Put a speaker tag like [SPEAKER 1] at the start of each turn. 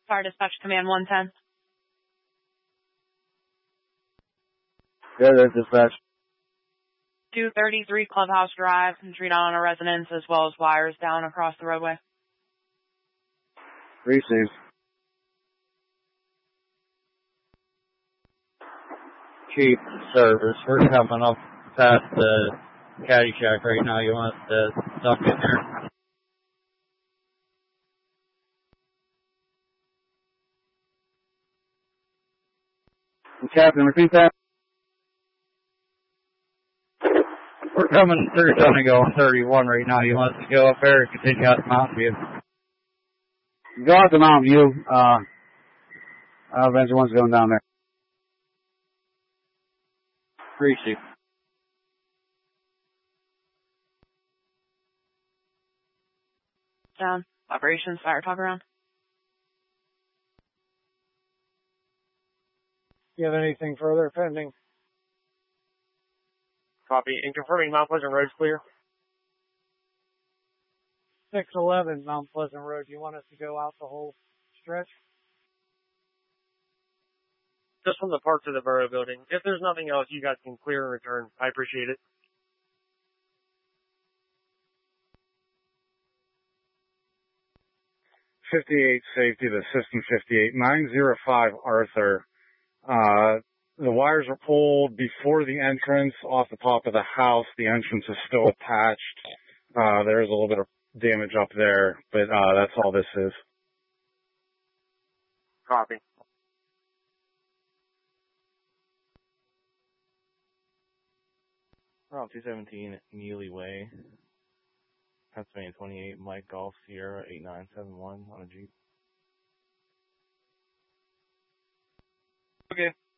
[SPEAKER 1] Fire Dispatch Command 110.
[SPEAKER 2] Yeah, there's dispatch.
[SPEAKER 1] 233 Clubhouse Drive, tree down on a residence as well as wires down across the roadway.
[SPEAKER 2] Received. Chief service. We're coming up past the Caddyshack right now. You want us to duck in there? Captain, repeat that. We're coming through Donegal 31 right now. You want us to go up there and continue out to Mountain View? Go out to Mountain View. Avenger 1's going down there. Appreciate it.
[SPEAKER 1] Down. Operations, fire talk around.
[SPEAKER 3] You have anything further pending?
[SPEAKER 4] Copy. And confirming Mount Pleasant Road's clear.
[SPEAKER 3] 611 Mount Pleasant Road. Do you want us to go out the whole stretch?
[SPEAKER 4] Just from the parts of the borough building. If there's nothing else, you guys can clear and return. I appreciate it.
[SPEAKER 5] '58 safety to System 58, 905 Arthur. The wires were pulled before the entrance off the top of the house. The entrance is still attached. There's a little bit of damage up there, but that's all this is.
[SPEAKER 4] Copy.
[SPEAKER 6] Route 217 Neely Way, Pennsylvania 28, Mike Golf Sierra 8971 on a Jeep.
[SPEAKER 4] Okay.